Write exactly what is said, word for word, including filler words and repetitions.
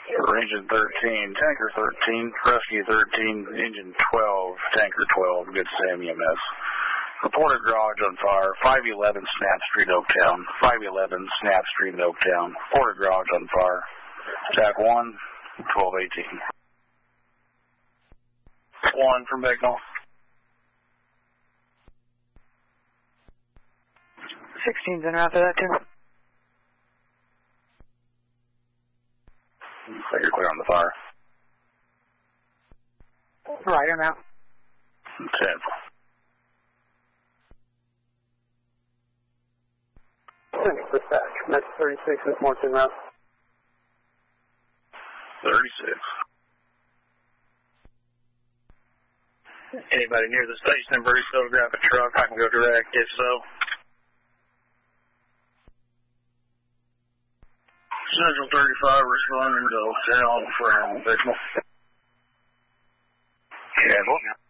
For engine thirteen, tanker thirteen, rescue thirteen, engine twelve, tanker twelve, good Sam E M S. Reported garage on fire, five eleven Snap Street, Oaktown. five eleven Snap Street, Oaktown. Reported garage on fire. Attack one, twelve eighteen. One from Bicknell. sixteen's in after that, too. So you're clear on the fire. Right, I'm out. ten. Dispatch, that's thirty-six with Morton route. thirty-six. Anybody near the station in Bruce photograph a truck, I can go direct if so. Central thirty-five responding to Oaktown from Bicknell. Yeah,